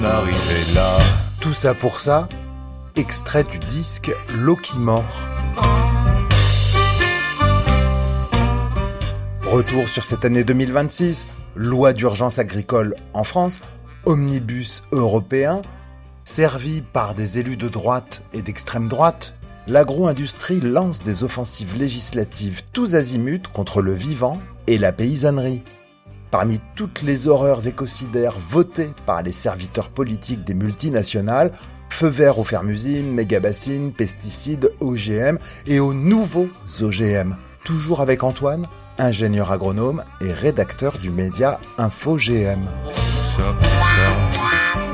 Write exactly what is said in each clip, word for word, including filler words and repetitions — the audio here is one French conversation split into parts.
Arrivé là. Tout ça pour ça, extrait du disque L'eau qui mord. Retour sur cette année deux mille vingt-six, loi d'urgence agricole en France, omnibus européen, servi par des élus de droite et d'extrême droite, l'agro-industrie lance des offensives législatives tous azimuts contre le vivant et la paysannerie. Parmi toutes les horreurs écocidaires votées par les serviteurs politiques des multinationales, feu vert aux fermes-usines, méga-bassines, pesticides, O G M et aux nouveaux O G M. Toujours avec Antoine, ingénieur agronome et rédacteur du média Info G M. Ça, ça.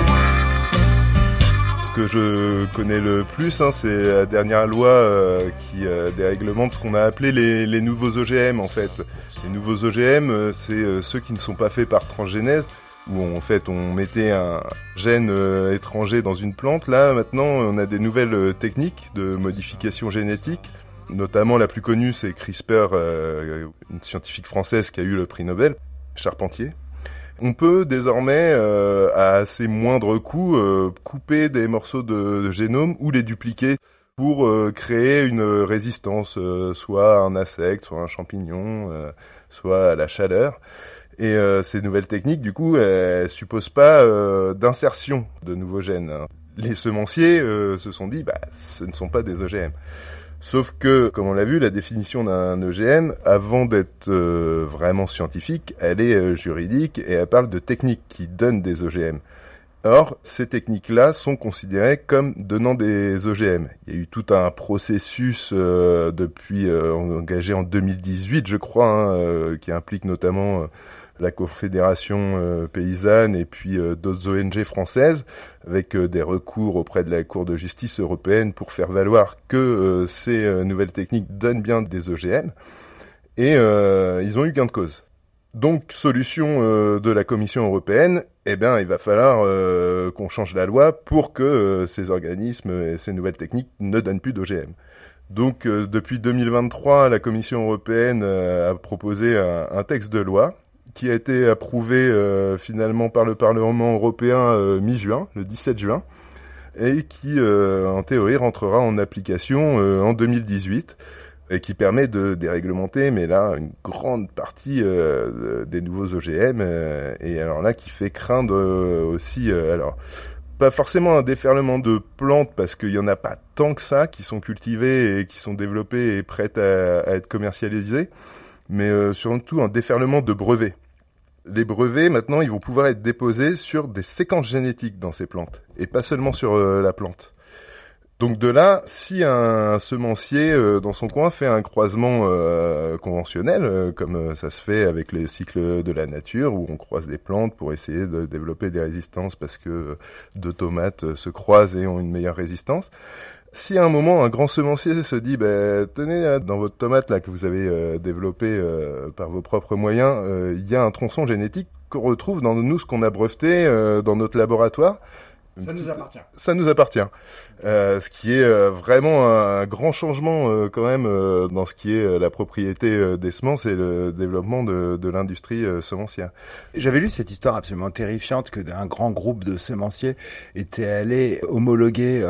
Ce que je connais le plus, hein, c'est la dernière loi euh, qui euh, déréglemente ce qu'on a appelé les, les nouveaux O G M en fait. Les nouveaux O G M, euh, c'est euh, ceux qui ne sont pas faits par transgénèse, où en fait on mettait un gène euh, étranger dans une plante. Là maintenant on a des nouvelles euh, techniques de modification génétique. Notamment la plus connue, c'est CRISPR, euh, une scientifique française qui a eu le prix Nobel, Charpentier. On peut désormais, euh, à assez moindre coût, euh, couper des morceaux de, de génome ou les dupliquer pour euh, créer une résistance, euh, soit à un insecte, soit à un champignon, euh, soit à la chaleur. Et euh, ces nouvelles techniques, du coup, elles supposent pas euh, d'insertion de nouveaux gènes. Les semenciers euh, se sont dit, bah, ce ne sont pas des O G M. Sauf que, comme on l'a vu, la définition d'un O G M, avant d'être euh, vraiment scientifique, elle est euh, juridique et elle parle de techniques qui donnent des O G M. Or, ces techniques-là sont considérées comme donnant des O G M. Il y a eu tout un processus euh, depuis euh, engagé en deux mille dix-huit, je crois, hein, euh, qui implique notamment euh, la Confédération euh, paysanne et puis euh, d'autres O N G françaises, avec euh, des recours auprès de la Cour de justice européenne pour faire valoir que euh, ces euh, nouvelles techniques donnent bien des O G M. Et euh, ils ont eu gain de cause. Donc, solution euh, de la Commission européenne, eh bien, il va falloir euh, qu'on change la loi pour que euh, ces organismes et ces nouvelles techniques ne donnent plus d'O G M. Donc, euh, depuis deux mille vingt-trois, la Commission européenne euh, a proposé un, un texte de loi qui a été approuvé euh, finalement par le Parlement européen euh, mi-juin, le dix-sept juin, et qui, euh, en théorie, rentrera en application euh, en deux mille dix-huit, et qui permet de déréglementer, mais là, une grande partie euh, des nouveaux O G M, euh, et alors là, qui fait craindre euh, aussi, euh, alors, pas forcément un déferlement de plantes, parce qu'il y en a pas tant que ça, qui sont cultivées et qui sont développées et prêtes à, à être commercialisées, mais euh, surtout un déferlement de brevets. Les brevets, maintenant, ils vont pouvoir être déposés sur des séquences génétiques dans ces plantes, et pas seulement sur euh, la plante. Donc de là, si un semencier euh, dans son coin fait un croisement euh, conventionnel, euh, comme euh, ça se fait avec les cycles de la nature, où on croise des plantes pour essayer de développer des résistances parce que euh, deux tomates euh, se croisent et ont une meilleure résistance, si à un moment un grand semencier se dit bah, tenez là, dans votre tomate là que vous avez euh, développé euh, par vos propres moyens, euh, il y a un tronçon génétique qu'on retrouve dans nous, ce qu'on a breveté euh, dans notre laboratoire. Ça nous appartient. Ça nous appartient. Euh, ce qui est euh, vraiment un grand changement euh, quand même euh, dans ce qui est euh, la propriété euh, des semences et le développement de, de l'industrie euh, semencière. J'avais lu cette histoire absolument terrifiante que un grand groupe de semenciers était allé homologuer